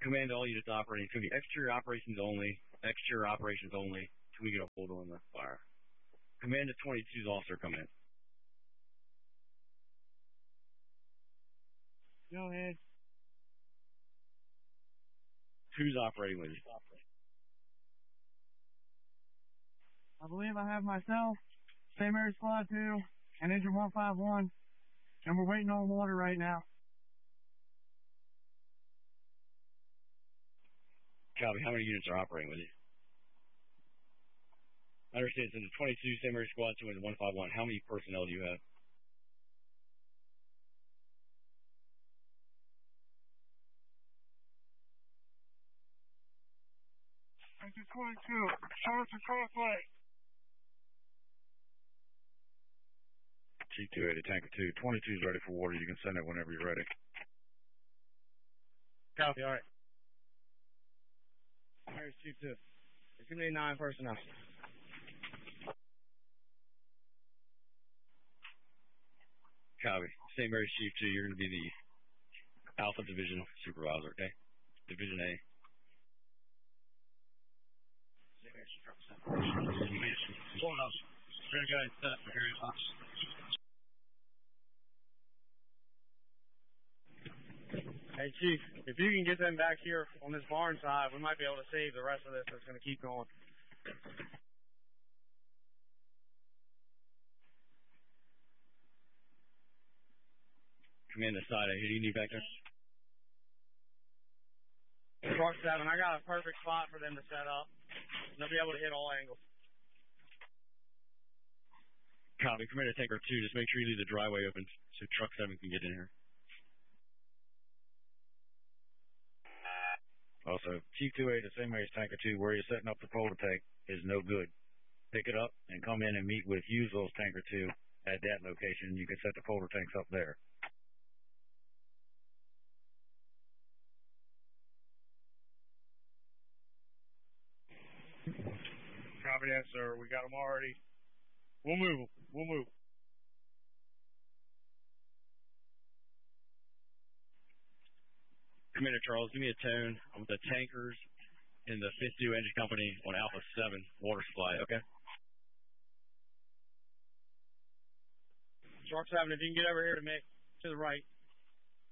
Command all units operating. It's going to be exterior operations only. Exterior operations only. Till we get a hold on the fire. Command to 22's officer come in. Go ahead. 2's operating with you. I believe I have myself, St. Mary's Squad 2, and Engine 151, and we're waiting on water right now. Copy. How many units are operating with you? I understand it's in the 22 St. Mary's Squad 2 and 151. How many personnel do you have? Engine 22, Charge and Crossway. G2A to Tanker 2. 22's ready for water. You can send it whenever you're ready. Copy, all right. Here's G2. It's going to be 9 personnel. Copy. St. Mary's Chief 2, you're going to be the Alpha Division Supervisor, okay? Division A. Hold up. Very good. Hey, Chief, if you can get them back here on this barn side, we might be able to save the rest of this that's going to keep going. Command the side. Who do you need back there? Truck 7, I got a perfect spot for them to set up. They'll be able to hit all angles. Copy. Commander Tanker 2, just make sure you leave the driveway open so Truck 7 can get in here. Also, Chief 2A to St. Mary's Tanker 2, where you're setting up the polar tank is no good. Pick it up and come in and meet with Hughesville's Tanker 2 at that location. You can set the polar tanks up there. Copy that, sir. We got them already. We'll move. We'll move. Commander Charles, give me a tone with the tankers in the 52 Engine Company on Alpha 7 water supply, okay? Truck 7, if you can get over here to me, to the right.